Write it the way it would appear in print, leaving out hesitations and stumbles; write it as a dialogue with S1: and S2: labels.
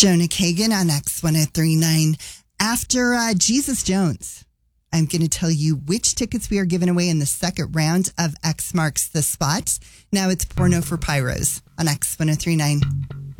S1: Jonah Kagan on X1039. After Jesus Jones, I'm going to tell you which tickets we are giving away in the second round of X Marks the Spot. Now it's Porno for Pyros on X1039.